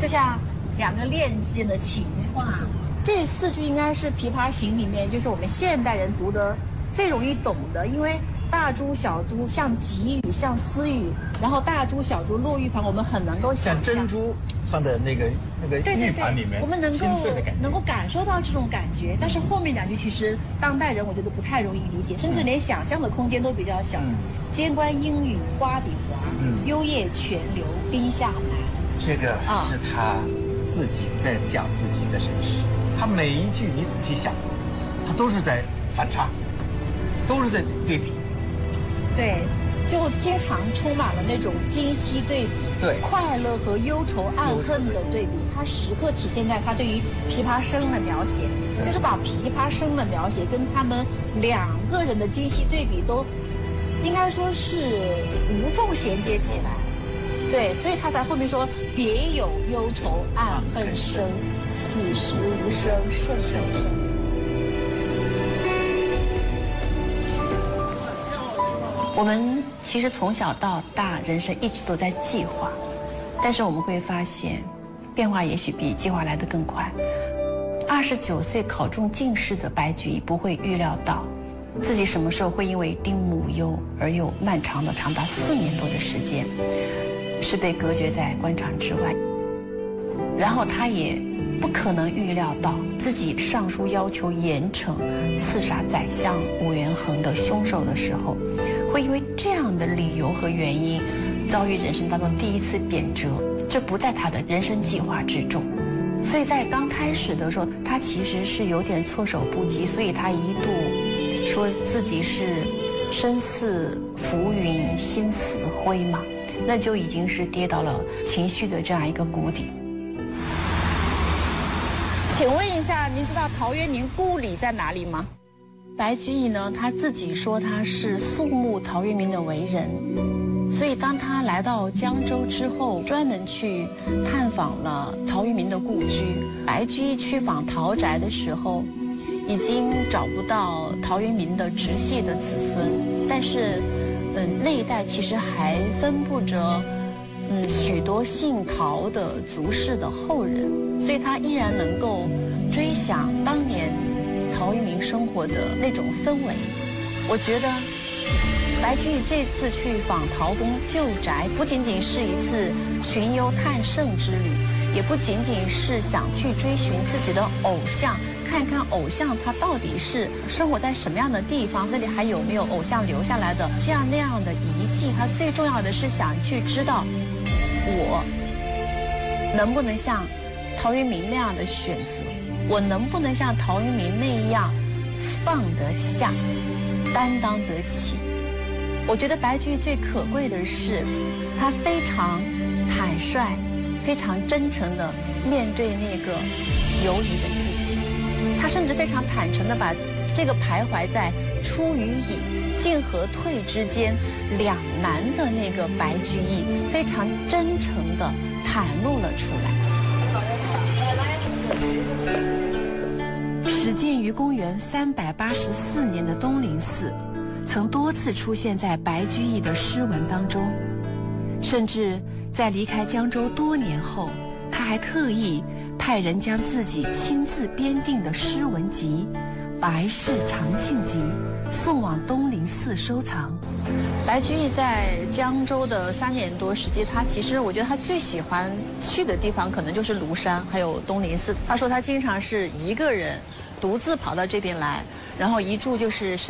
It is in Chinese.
就像两个恋之间的情话。这4句应该是《琵琶行》里面就是我们现代人读的最容易懂的，因为大珠小珠像急雨像私语，然后大珠小珠落玉盘，我们很能够想象像珍珠放在那个玉盘里面， 我们清脆的感觉， 能够感受到这种感觉。但是后面2句其实当代人我觉得不太容易理解，甚至连想象的空间都比较小。间关莺语花底滑，幽夜泉流冰下难。 这个是他自己在讲自己的身世。他每一句你仔细想，他都是在反差，都是在对比。 对，就经常充满了那种今昔对比， 对， 快乐和忧愁暗恨的对比，它时刻体现在他对于琵琶声的描写，就是把琵琶声的描写跟他们2个人的今昔对比都应该说是无缝衔接起来。对，所以他在后面说别有忧愁暗恨生，此时无声胜有声。我们其实从小到大，人生一直都在计划，但是我们会发现，变化也许比计划来得更快。29岁考中进士的白居易不会预料到，自己什么时候会因为丁母忧而有漫长的长达4年多的时间，是被隔绝在官场之外。然后他也不可能预料到，自己上书要求严惩刺杀宰相武元衡的凶手的时候，会因为这样的理由和原因，遭遇人生当中第一次贬谪，这不在他的人生计划之中。所以在刚开始的时候，他其实是有点措手不及，所以他一度说自己是身似浮云，心似灰嘛，那就已经是跌到了情绪的这样一个谷底。请问一下，您知道陶渊明故里在哪里吗？白居易呢，他自己说他是肃穆陶渊明的为人，所以当他来到江州之后，专门去探访了陶渊明的故居。白居易去访陶宅的时候，已经找不到陶渊明的直系的子孙，但是，那一带其实还分布着，许多姓陶的族氏的后人，所以他依然能够追想当年陶渊明生活的那种氛围。我觉得白居易这次去访陶公旧宅，不仅仅是一次寻幽探胜之旅，也不仅仅是想去追寻自己的偶像，看看偶像他到底是生活在什么样的地方，那里还有没有偶像留下来的这样那样的遗迹。他最重要的是想去知道，我能不能像陶渊明那样的选择，我能不能像陶渊明那样放得下，担当得起。我觉得白居易最可贵的是，他非常坦率，非常真诚地面对那个游离的自己。他甚至非常坦诚地把这个徘徊在出与隐、进和退之间两难的那个白居易，非常真诚地袒露了出来。始建于公元384年的东林寺，曾多次出现在白居易的诗文当中，甚至在离开江州多年后，他还特意派人将自己亲自编订的诗文集《白氏长庆集》送往东林寺收藏。白居易在江州的3年多时间，他其实我觉得他最喜欢去的地方可能就是庐山还有东林寺。他说他经常是一个人独自跑到这边来，然后一住就是